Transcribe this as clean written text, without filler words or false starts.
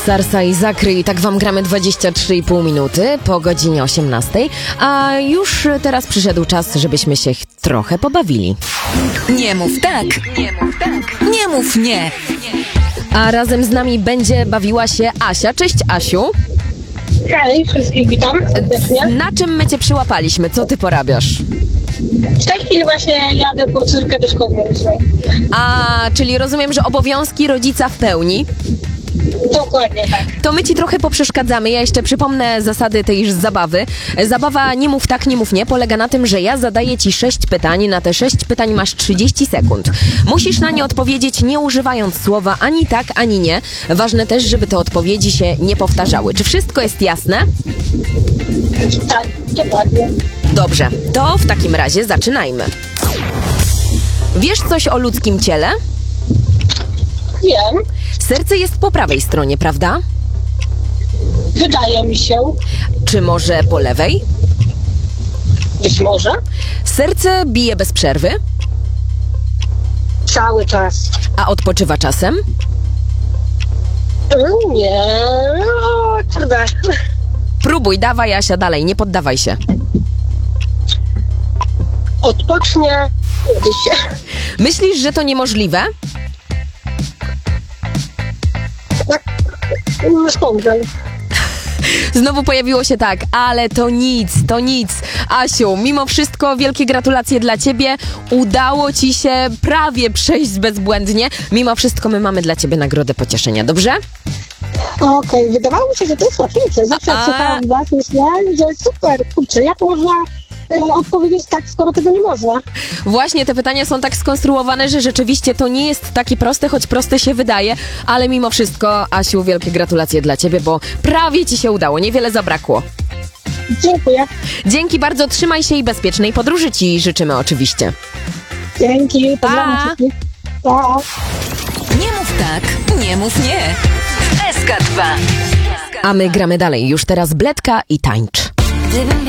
Sarsa i Zakry i tak wam gramy 23,5 minuty po godzinie 18, a już teraz przyszedł czas, żebyśmy się trochę pobawili. Nie mów tak, nie mów tak, nie mów nie. A razem z nami będzie bawiła się Asia. Cześć, Asiu. Hej, wszystkich witam serdecznie. Na czym my cię przyłapaliśmy? Co ty porabiasz? W tej chwili właśnie jadę po córkę do szkoły. A, czyli rozumiem, że obowiązki rodzica w pełni. Dokładnie tak. To my ci trochę poprzeszkadzamy. Ja jeszcze przypomnę zasady tejż zabawy. Zabawa nie mów tak, nie mów nie polega na tym, że ja zadaję ci 6 pytań. Na te 6 pytań masz 30 sekund. Musisz na nie odpowiedzieć, nie używając słowa ani tak, ani nie. Ważne też, żeby te odpowiedzi się nie powtarzały. Czy wszystko jest jasne? Tak, dokładnie. Dobrze, to w takim razie zaczynajmy. Wiesz coś o ludzkim ciele? Wiem, Serce jest po prawej stronie, prawda? wydaje mi się, Czy może po lewej? być może, Serce bije bez przerwy, cały czas. a odpoczywa czasem? Nie, no, trudne. Próbuj, dawaj Asia, dalej, nie poddawaj się. Odpocznie kiedyś się. Myślisz, że to niemożliwe? Tak, nie sądzę. Znowu pojawiło się tak, ale to nic, to nic. Asiu, mimo wszystko wielkie gratulacje dla ciebie. Udało ci się prawie przejść bezbłędnie. Mimo wszystko my mamy dla ciebie nagrodę pocieszenia, dobrze? Okej, wydawało mi się, że to jest łatwiejsze. Zawsze jak słuchałam was, myślałem, że super, kurczę, jak można odpowiedzieć tak, skoro tego nie można? Właśnie te pytania są tak skonstruowane, że rzeczywiście to nie jest takie proste, choć proste się wydaje, ale mimo wszystko, Asiu, wielkie gratulacje dla ciebie, bo prawie ci się udało, niewiele zabrakło. Dziękuję. Dzięki bardzo, trzymaj się i bezpiecznej podróży ci życzymy oczywiście. Dzięki, pozdrawiam wszystkich. Pa. Nie mów tak, nie mów nie. SK2. A my gramy dalej, już teraz Bledka i Tańcz. Gdybym